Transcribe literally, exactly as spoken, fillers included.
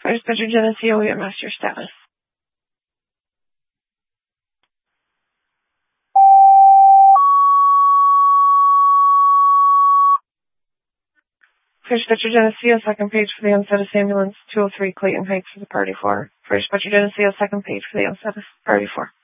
Fire Dispatcher Geneseo, we have master status. Fire Dispatcher Geneseo, second page for the unstatus ambulance, two oh three Clayton Heights for the party four. Fire Dispatcher Geneseo, second page for the unstatus party four.